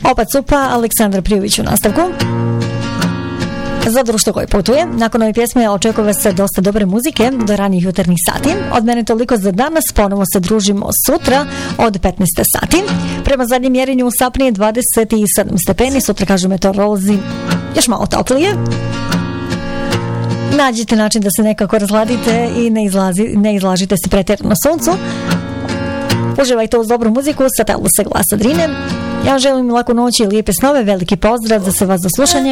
Opa Cupa, Aleksandar Prijović u nastavku. Za društvo koji putuje. Nakon ove pjesme očekuje se dosta dobre muzike do ranijih jutarnjih sati. Od mene toliko za danas. Ponovo se družimo sutra od 15 sati. Prema zadnjem mjerenju u Sapni je 27 stepeni. Sutra, kažu meteorolozi, još malo toplije. Nađite način da se nekako razladite i ne izlažite se pretjerano suncu. Uživajte uz dobru muziku sa Telusa Glasa Drine. Ja želim laku noć i lijepe snove. Veliki pozdrav za sve vas za slušanje.